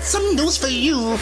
got some news for you.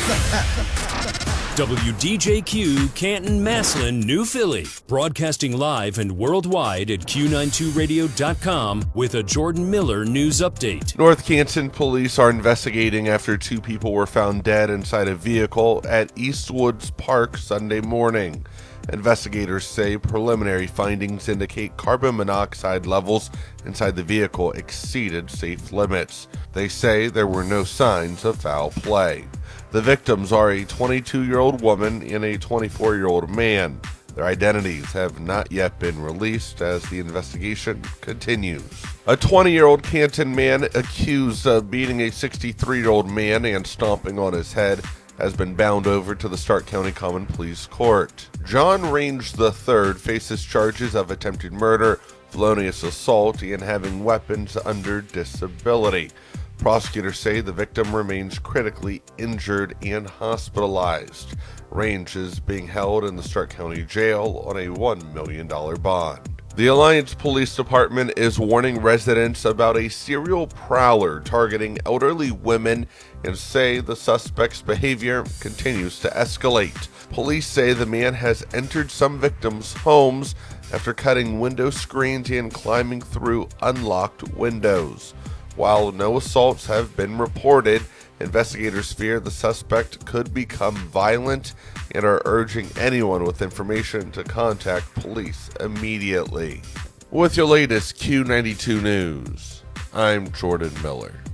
WDJQ Canton, Massillon, New Philly. Broadcasting live and worldwide at Q92radio.com with a Jordan Miller news update. North Canton police are investigating after 2 people were found dead inside a vehicle at Eastwoods Park Sunday morning. Investigators say preliminary findings indicate carbon monoxide levels inside the vehicle exceeded safe limits. They say there were no signs of foul play. The victims are a 22-year-old woman and a 24-year-old man. Their identities have not yet been released as the investigation continues. A 20-year-old Canton man accused of beating a 63-year-old man and stomping on his head has been bound over to the Stark County Common Pleas Court. John Range III faces charges of attempted murder, felonious assault, and having weapons under disability. Prosecutors say the victim remains critically injured and hospitalized. Range is being held in the Stark County Jail on a $1 million bond. The Alliance Police Department is warning residents about a serial prowler targeting elderly women and say the suspect's behavior continues to escalate. Police say the man has entered some victims' homes after cutting window screens and climbing through unlocked windows. While no assaults have been reported, investigators fear the suspect could become violent and are urging anyone with information to contact police immediately. With your latest Q92 news, I'm Jordan Miller.